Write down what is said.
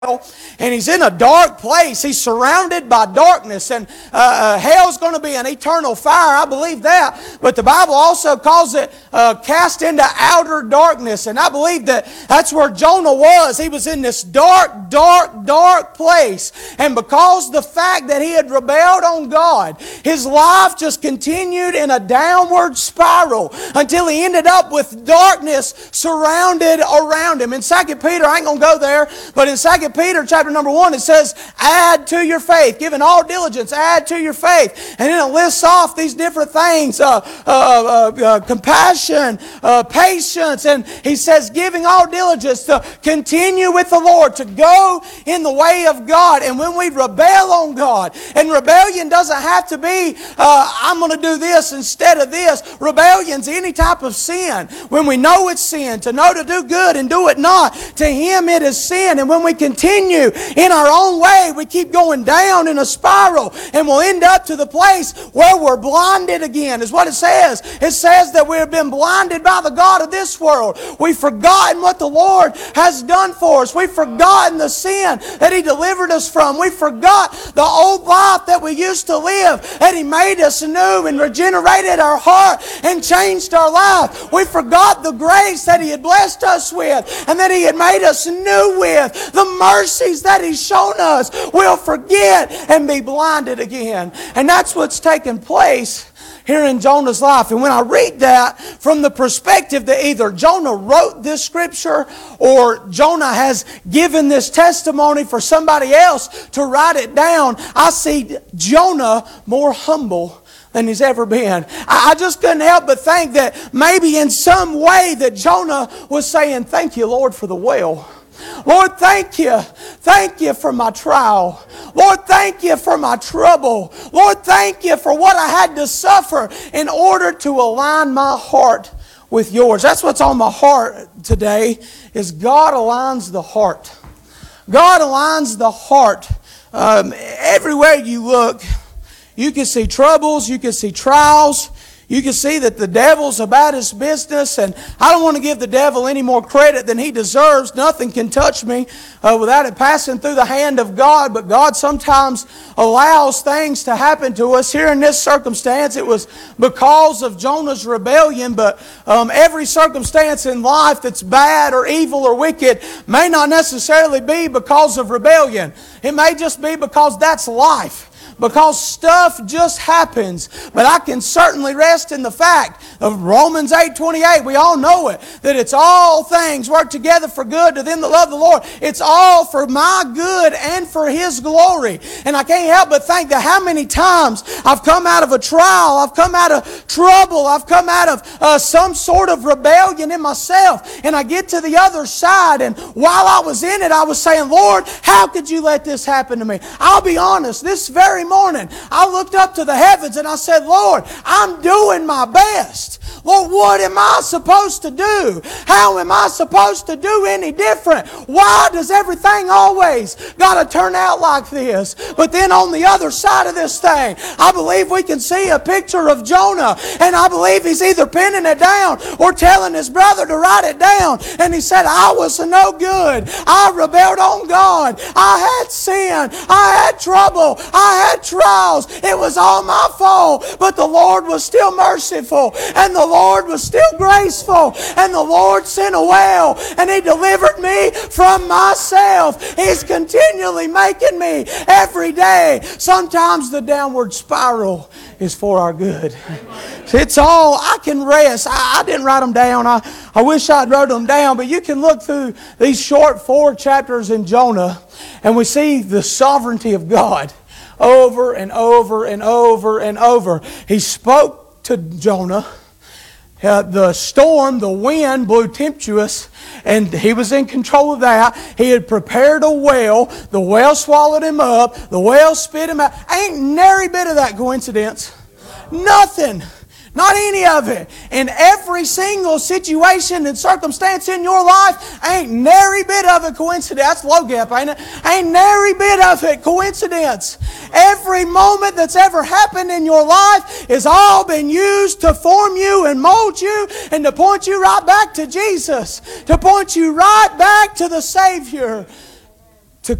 and he's in a dark place. He's surrounded by darkness, and hell's going to be an eternal fire. I believe that. But the Bible also calls it cast into outer darkness, and I believe that that's where Jonah was. He was in this dark place, and because the fact that he had rebelled on God, his life just continued in a downward spiral until he ended up with darkness surrounded around him. In 2 Peter, I ain't going to go there, but in 2 Peter chapter number 1, it says, add to your faith, giving all diligence, add to your faith. And then it lists off these different things, compassion, patience, and he says, giving all diligence to continue with the Lord, to go in the way of God. And when we rebel on God, and rebellion doesn't have to be, I'm going to do this instead of this. Rebellion's any type of sin. When we know it's sin, to know to do good and do it not, to Him it is sin. And when we continue in our own way, we keep going down in a spiral, and we'll end up to the place where we're blinded again, is what it says. It says that we have been blinded by the God of this world. We've forgotten what the Lord has done for us. We've forgotten the sin that He delivered us from. We forgot the old life that we used to live, that He made us new and regenerated our heart and changed our life. We forgot the grace that He had blessed us with and that He had made us new with. The mercies that He's shown us, we'll forget and be blinded again. And that's what's taken place here in Jonah's life. And when I read that from the perspective that either Jonah wrote this scripture or Jonah has given this testimony for somebody else to write it down, I see Jonah more humble than he's ever been. I just couldn't help but think that maybe in some way that Jonah was saying, thank you, Lord, for the well. Lord, thank you. Thank you for my trial. Lord, thank you for my trouble. Lord, thank you for what I had to suffer in order to align my heart with yours. That's what's on my heart today, is God aligns the heart. God aligns the heart. Everywhere you look, you can see troubles, you can see trials. You can see that the devil's about his business, and I don't want to give the devil any more credit than he deserves. Nothing can touch me without it passing through the hand of God, but God sometimes allows things to happen to us. Here in this circumstance, it was because of Jonah's rebellion, but every circumstance in life that's bad or evil or wicked may not necessarily be because of rebellion. It may just be because that's life. Because stuff just happens. But I can certainly rest in the fact of Romans 8:28. We all know it. That it's all things work together for good to them that love the Lord. It's all for my good and for His glory. And I can't help but think that how many times I've come out of a trial, I've come out of trouble, I've come out of some sort of rebellion in myself. And I get to the other side, and while I was in it, I was saying, Lord, how could you let this happen to me? I'll be honest, this very morning, I looked up to the heavens and I said, Lord, I'm doing my best. Lord, what am I supposed to do? How am I supposed to do any different? Why does everything always got to turn out like this? But then on the other side of this thing, I believe we can see a picture of Jonah, and I believe he's either penning it down or telling his brother to write it down. And he said, I was no good. I rebelled on God. I had sin. I had trouble. I had trials. It was all my fault. But the Lord was still merciful, and the Lord was still graceful, and the Lord sent a well, and He delivered me from myself. He's continually making me every day. Sometimes the downward spiral is for our good. It's all, I can rest. I didn't write them down. I wish I'd wrote them down, but you can look through these short 4 chapters in Jonah, and we see the sovereignty of God over and over and over and over. He spoke to Jonah. The storm, the wind blew tempestuous, and he was in control of that. He had prepared a well. The well swallowed him up. The well spit him out. Ain't nary bit of that coincidence. Nothing. Not any of it. In every single situation and circumstance in your life, ain't nary bit of it coincidence. That's low gap, ain't it? Ain't nary bit of it coincidence. Every moment that's ever happened in your life has all been used to form you and mold you and to point you right back to Jesus. To point you right back to the Savior.